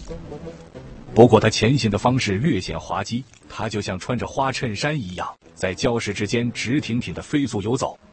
不过他前行的方式略显滑稽，他就像穿着花衬衫一样，在礁石之间直挺挺地飞速游走。